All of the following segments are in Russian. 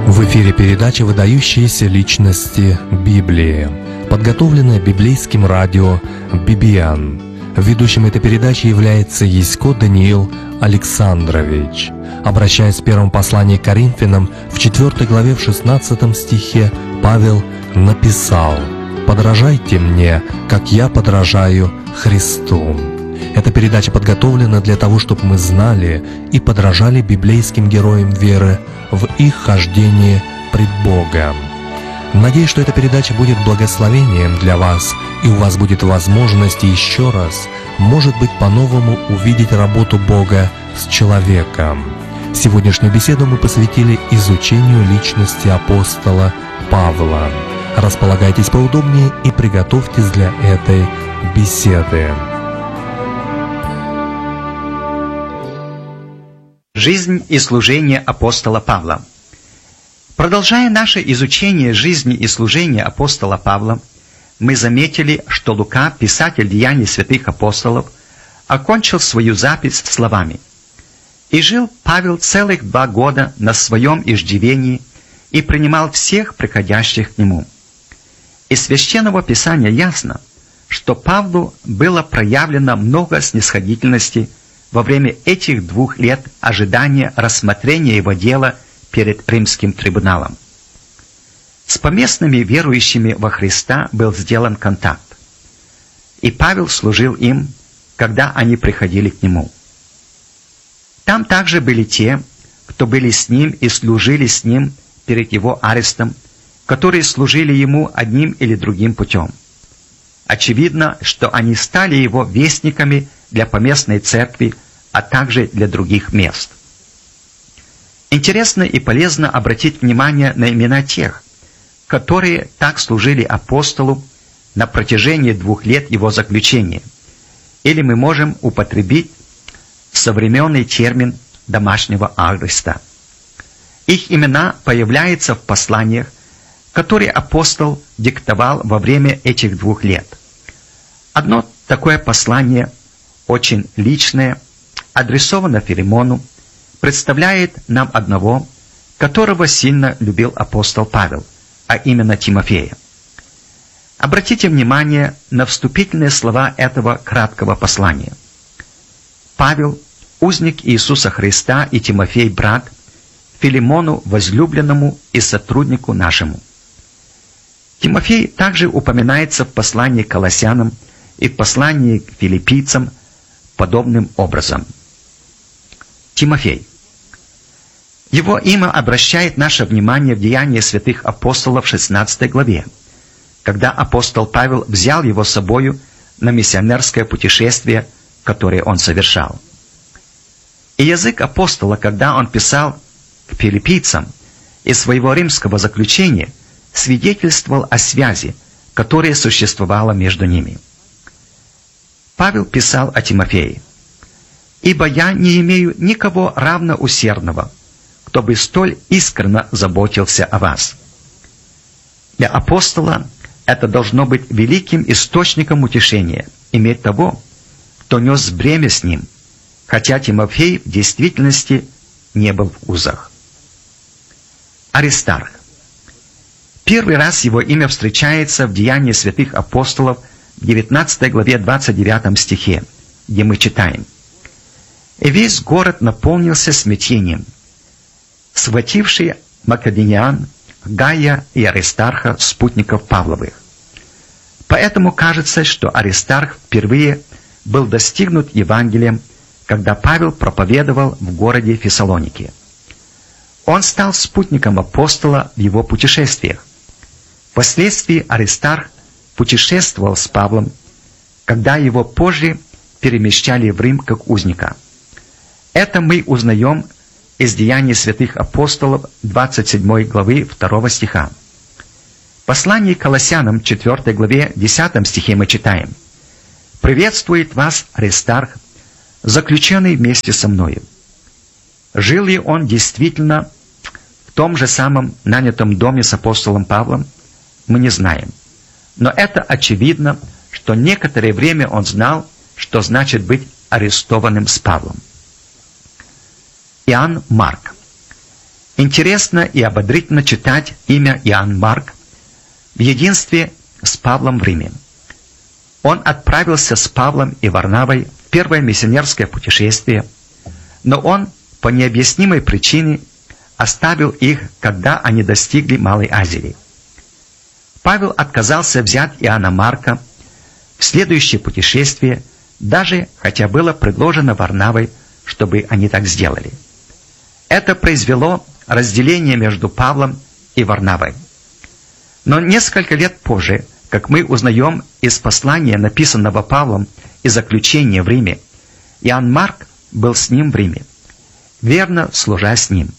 В эфире передача «Выдающиеся личности Библии», подготовленная библейским радио «Бибиан». Ведущим этой передачи является Ясько Даниил Александрович. Обращаясь в первом послании к Коринфянам, в 4 главе, в 16 стихе, Павел написал: «Подражайте мне, как я подражаю Христу». Эта передача подготовлена для того, чтобы мы знали и подражали библейским героям веры в их хождении пред Богом. Надеюсь, что эта передача будет благословением для вас, и у вас будет возможность еще раз, может быть, по-новому увидеть работу Бога с человеком. Сегодняшнюю беседу мы посвятили изучению личности апостола Павла. Располагайтесь поудобнее и приготовьтесь для этой беседы. Жизнь и служение апостола Павла. Продолжая наше изучение жизни и служения апостола Павла, мы заметили, что Лука, писатель Деяний святых апостолов, окончил свою запись словами: «И жил Павел целых 2 года на своем иждивении и принимал всех приходящих к нему». Из Священного Писания ясно, что Павлу было проявлено много снисходительности во время этих 2 лет ожидания рассмотрения его дела перед римским трибуналом. С поместными верующими во Христа был сделан контакт, и Павел служил им, когда они приходили к нему. Там также были те, кто были с ним и служили с ним перед его арестом, которые служили ему одним или другим путем. Очевидно, что они стали его вестниками для поместной церкви, а также для других мест. Интересно и полезно обратить внимание на имена тех, которые так служили апостолу на протяжении 2 лет его заключения, или мы можем употребить современный термин домашнего ареста. Их имена появляются в посланиях, которые апостол диктовал во время этих 2 лет. Одно такое послание, очень личное, адресовано Филимону, представляет нам одного, которого сильно любил апостол Павел, а именно Тимофея. Обратите внимание на вступительные слова этого краткого послания. Павел, узник Иисуса Христа, и Тимофей, брат, Филимону, возлюбленному и сотруднику нашему. Тимофей также упоминается в послании к Колоссянам и в послании к филиппийцам подобным образом. Тимофей. Его имя обращает наше внимание в Деяния святых апостолов в 16 главе, когда апостол Павел взял его с собою на миссионерское путешествие, которое он совершал. И язык апостола, когда он писал к филиппийцам из своего римского заключения, свидетельствовал о связи, которая существовала между ними. Павел писал о Тимофее: «Ибо я не имею никого равноусердного, кто бы столь искренно заботился о вас». Для апостола это должно быть великим источником утешения, иметь того, кто нес бремя с ним, хотя Тимофей в действительности не был в узах. Аристарх. Первый раз его имя встречается в Деянии святых апостолов в 19 главе 29 стихе, где мы читаем: «И весь город наполнился смятением, схвативший македонян, Гая и Аристарха, спутников Павловых». Поэтому кажется, что Аристарх впервые был достигнут Евангелием, когда Павел проповедовал в городе Фессалонике. Он стал спутником апостола в его путешествиях. Впоследствии Аристарх путешествовал с Павлом, когда его позже перемещали в Рим как узника. Это мы узнаем из Деяний святых апостолов 27 главы 2 стиха. В послании к Колоссянам 4 главе 10 стихе мы читаем: «Приветствует вас Аристарх, заключенный вместе со мною». Жил ли он действительно в том же самом нанятом доме с апостолом Павлом, мы не знаем. Но это очевидно, что некоторое время он знал, что значит быть арестованным с Павлом. Иоанн Марк. Интересно и ободрительно читать имя Иоанн Марк в единстве с Павлом в Риме. Он отправился с Павлом и Варнавой в первое миссионерское путешествие, но он по необъяснимой причине оставил их, когда они достигли Малой Азии. Павел отказался взять Иоанна Марка в следующее путешествие, даже хотя было предложено Варнавой, чтобы они так сделали. Это произвело разделение между Павлом и Варнавой. Но несколько лет позже, как мы узнаем из послания, написанного Павлом и заключения в Риме, Иоанн Марк был с ним в Риме, верно служа с ним.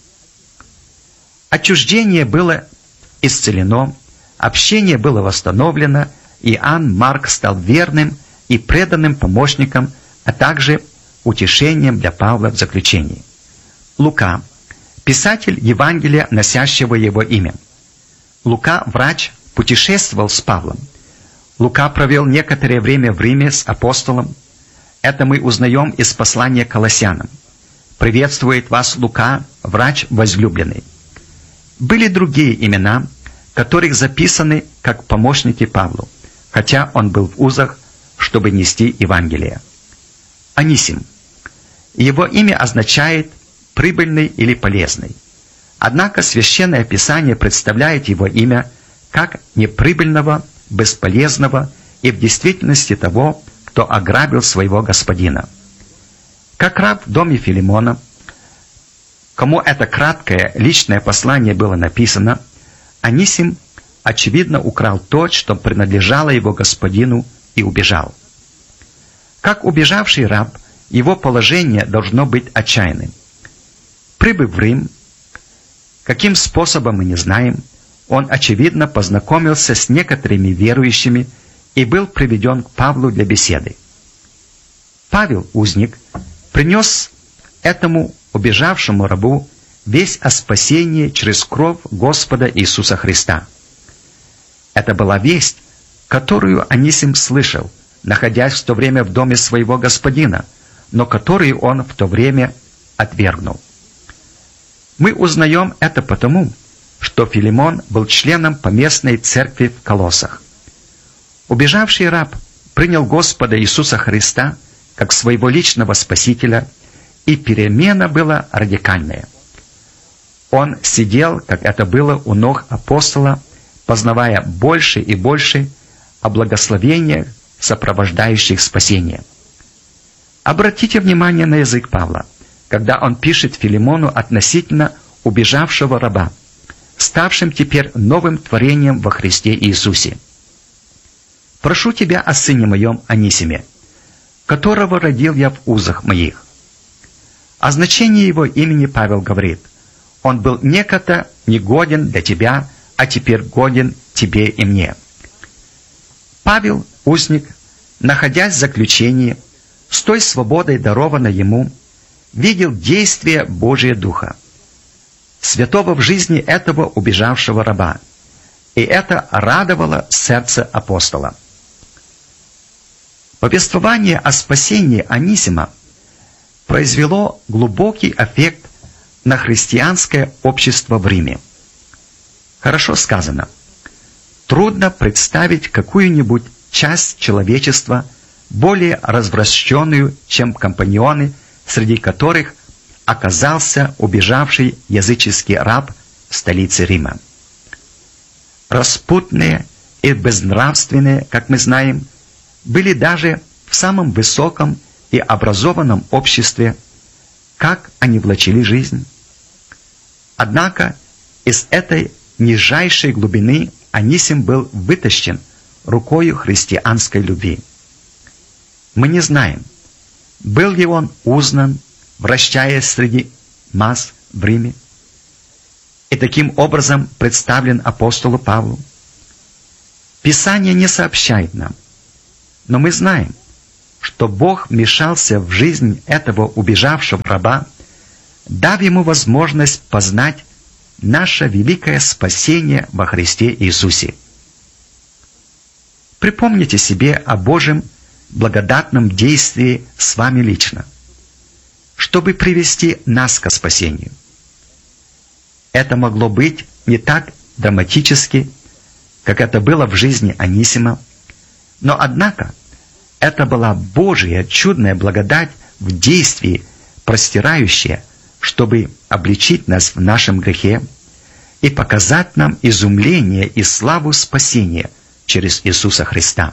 Отчуждение было исцелено, общение было восстановлено, и Иоанн Марк стал верным и преданным помощником, а также утешением для Павла в заключении. Лука, писатель Евангелия, носящего его имя. Лука, врач, путешествовал с Павлом. Лука провел некоторое время в Риме с апостолом. Это мы узнаем из послания к Колоссянам. «Приветствует вас Лука, врач возлюбленный». Были другие имена, которых записаны как помощники Павлу, хотя он был в узах, чтобы нести Евангелие. Анисим. Его имя означает «прибыльный» или «полезный». Однако Священное Писание представляет его имя как неприбыльного, бесполезного и в действительности того, кто ограбил своего господина. Как раб в доме Филимона, кому это краткое личное послание было написано, Анисим, очевидно, украл то, что принадлежало его господину, и убежал. Как убежавший раб, его положение должно быть отчаянным. Прибыв в Рим, каким способом мы не знаем, он, очевидно, познакомился с некоторыми верующими и был приведен к Павлу для беседы. Павел, узник, принес этому убежавшему рабу весть о спасении через кровь Господа Иисуса Христа. Это была весть, которую Анисим слышал, находясь в то время в доме своего господина, но которую он в то время отвергнул. Мы узнаем это потому, что Филимон был членом поместной церкви в Колоссах. Убежавший раб принял Господа Иисуса Христа как своего личного Спасителя, и перемена была радикальная. Он сидел, как это было у ног апостола, познавая больше и больше о благословениях, сопровождающих спасение. Обратите внимание на язык Павла, когда он пишет Филимону относительно убежавшего раба, ставшим теперь новым творением во Христе Иисусе. «Прошу тебя о сыне моем Анисиме, которого родил я в узах моих». О значении его имени Павел говорит: «Он был некогда негоден для тебя, а теперь годен тебе и мне». Павел, узник, находясь в заключении, с той свободой, дарованной ему, видел действие Божия Духа, святого в жизни этого убежавшего раба, и это радовало сердце апостола. Повествование о спасении Анисима произвело глубокий эффект на христианское общество в Риме. Хорошо сказано: трудно представить какую-нибудь часть человечества более развращенную, чем компаньоны, среди которых оказался убежавший языческий раб в столице Рима. Распутные и безнравственные, как мы знаем, были даже в самом высоком и образованном обществе, как они влачили жизнь. Однако из этой нижайшей глубины Анисим был вытащен рукою христианской любви. Мы не знаем, был ли он узнан, вращаясь среди масс в Риме, и таким образом представлен апостолу Павлу. Писание не сообщает нам, но мы знаем, что Бог вмешался в жизнь этого убежавшего раба, дав ему возможность познать наше великое спасение во Христе Иисусе. Припомните себе о Божьем благодатном действии с вами лично, чтобы привести нас к спасению. это могло быть не так драматически, как это было в жизни Анисима, но однако это была Божья чудная благодать в действии, простирающая, чтобы обличить нас в нашем грехе и показать нам изумление и славу спасения через Иисуса Христа.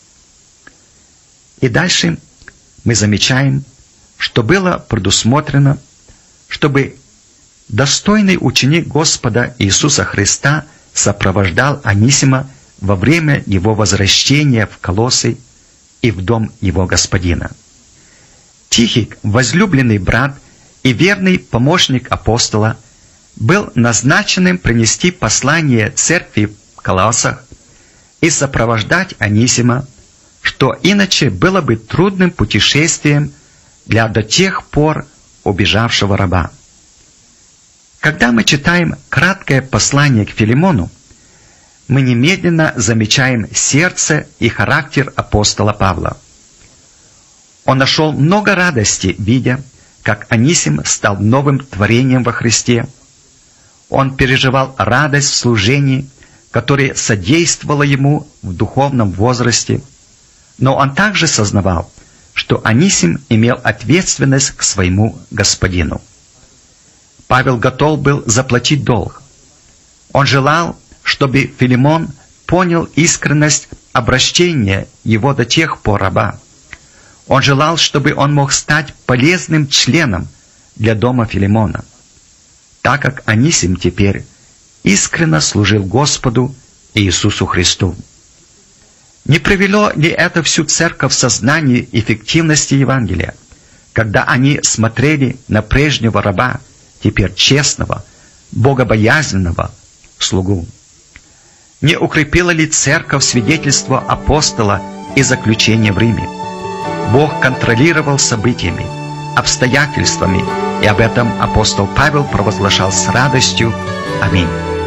И дальше мы замечаем, что было предусмотрено, чтобы достойный ученик Господа Иисуса Христа сопровождал Анисима во время его возвращения в Колоссы и в дом его господина. Тихик, возлюбленный брат и верный помощник апостола, был назначенным принести послание церкви в Колоссах и сопровождать Анисима, что иначе было бы трудным путешествием для до тех пор убежавшего раба. Когда мы читаем краткое послание к Филимону, мы немедленно замечаем сердце и характер апостола Павла. Он нашел много радости, видя, как Анисим стал новым творением во Христе. Он переживал радость в служении, которое содействовало ему в духовном возрасте, но он также сознавал, что Анисим имел ответственность к своему господину. Павел готов был заплатить долг. Он желал, чтобы Филимон понял искренность обращения его до тех пор раба. Он желал, чтобы он мог стать полезным членом для дома Филимона, так как Анисим теперь искренне служил Господу Иисусу Христу. Не привело ли это всю церковь в сознание эффективности Евангелия, когда они смотрели на прежнего раба, теперь честного, богобоязненного слугу? Не укрепила ли церковь свидетельство апостола и заключение в Риме? Бог контролировал событиями, обстоятельствами, и об этом апостол Павел провозглашал с радостью. Аминь.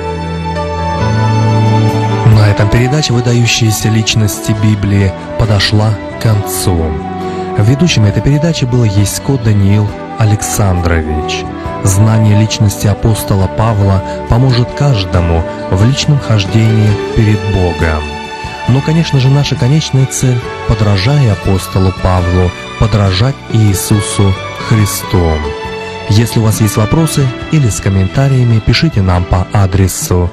На этом передача «Выдающиеся личности Библии» подошла к концу. Ведущим этой передачи был Ясько Даниил Александрович. Знание личности апостола Павла поможет каждому в личном хождении перед Богом. Но, конечно же, наша конечная цель, подражая апостолу Павлу, подражать Иисусу Христу. Если у вас есть вопросы или с комментариями, пишите нам по адресу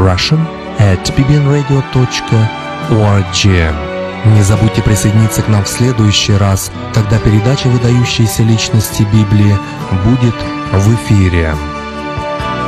russian@bbnradio.org. Не забудьте присоединиться к нам в следующий раз, когда передача «Выдающиеся личности Библии» будет в эфире.